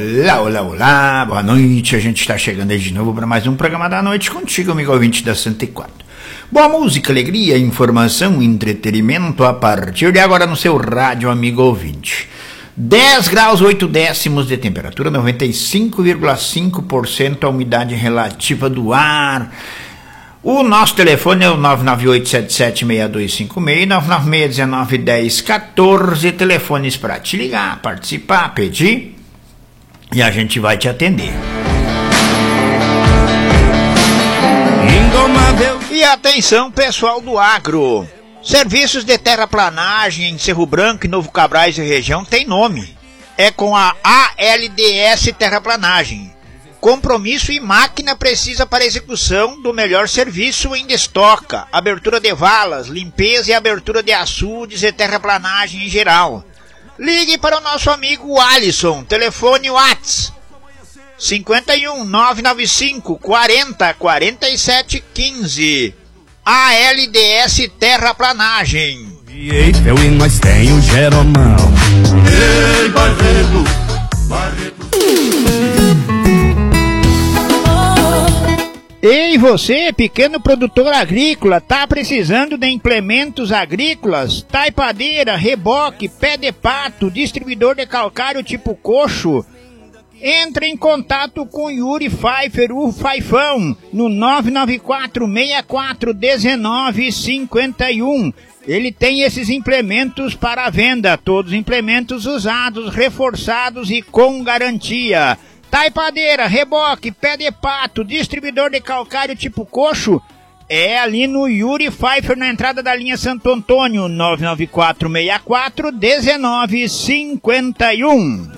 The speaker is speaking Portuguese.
Olá, olá, olá, boa noite, a gente está chegando aí de novo para mais um programa da noite contigo, amigo ouvinte da 104. Boa música, alegria, informação, entretenimento a partir de agora no seu rádio, amigo ouvinte. 10 graus 8 décimos de temperatura, 95,5% a umidade relativa do ar. O nosso telefone é o 998776256 e 996191014, telefones para te ligar, participar, pedir e a gente vai te atender. E atenção, pessoal do agro, serviços de terraplanagem em Cerro Branco e Novo Cabrais e região tem nome, é com a ALDS Terraplanagem. Compromisso e máquina precisa para execução do melhor serviço em destoca, abertura de valas, limpeza e abertura de açudes e terraplanagem em geral. Ligue para o nosso amigo Alisson, telefone WhatsApp 51 995 40 47 15. ALDS Terraplanagem. Eu e nós tem o Jeromão. Ei, Barreto, Barreto. Ei, você, pequeno produtor agrícola, tá precisando de implementos agrícolas, taipadeira, reboque, pé de pato, distribuidor de calcário tipo coxo? Entre em contato com Yuri Pfeiffer, o Faifão, no 994-64-1951. Ele tem esses implementos para venda, todos implementos usados, reforçados e com garantia. Taipadeira, reboque, pé de pato, distribuidor de calcário tipo coxo, é ali no Yuri Pfeiffer, na entrada da linha Santo Antônio, 994-64-1951.